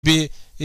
bir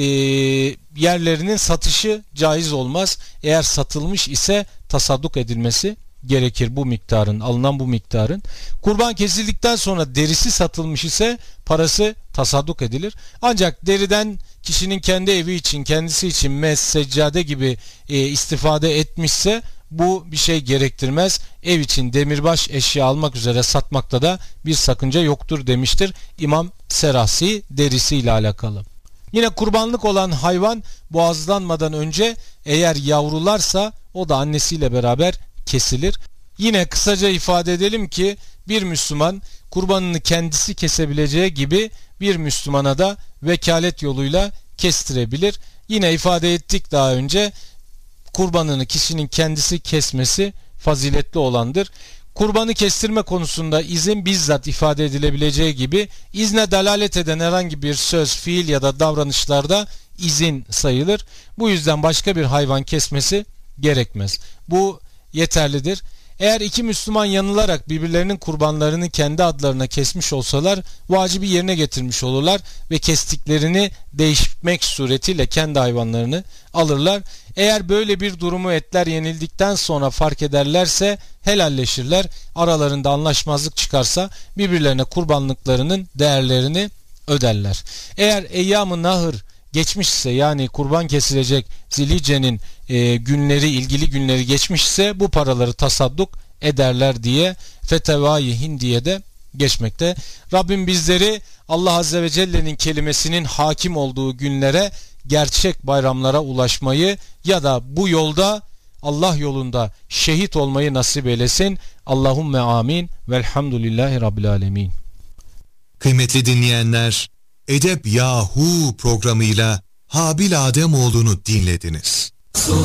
yerlerinin satışı caiz olmaz. Eğer satılmış ise tasadduk edilmesi gerekir alınan bu miktarın. Kurban kesildikten sonra derisi satılmış ise parası tasadduk edilir. Ancak deriden kişinin kendi evi için, kendisi için mes, seccade gibi istifade etmişse bu bir şey gerektirmez. Ev için demirbaş eşya almak üzere satmakta da bir sakınca yoktur demiştir İmam Serasi derisiyle alakalı. Yine kurbanlık olan hayvan boğazlanmadan önce eğer yavrularsa o da annesiyle beraber kesilir. Yine kısaca ifade edelim ki bir Müslüman kurbanını kendisi kesebileceği gibi bir Müslümana da vekalet yoluyla kestirebilir. Yine ifade ettik daha önce, kurbanını kişinin kendisi kesmesi faziletli olandır. Kurbanı kestirme konusunda izin bizzat ifade edilebileceği gibi izne dalalet eden herhangi bir söz, fiil ya da davranışlarda izin sayılır. Bu yüzden başka bir hayvan kesmesi gerekmez. Bu yeterlidir. Eğer iki Müslüman yanılarak birbirlerinin kurbanlarını kendi adlarına kesmiş olsalar vacibi yerine getirmiş olurlar ve kestiklerini değişmek suretiyle kendi hayvanlarını alırlar. Eğer böyle bir durumu etler yenildikten sonra fark ederlerse helalleşirler. Aralarında anlaşmazlık çıkarsa birbirlerine kurbanlıklarının değerlerini öderler. Eğer eyyam-ı nahır geçmişse, yani kurban kesilecek Zilhicce'nin ilgili günleri geçmişse bu paraları tasadduk ederler diye Fetevai Hindiye de geçmekte. Rabbim bizleri Allah Azze ve Celle'nin kelimesinin hakim olduğu günlere, gerçek bayramlara ulaşmayı ya da bu yolda, Allah yolunda şehit olmayı nasip eylesin. Allahumme amin. Velhamdülillahi Rabbil alemin. Kıymetli dinleyenler, Edeb Yahu programıyla Habil Ademoğlu'nu dinlediniz.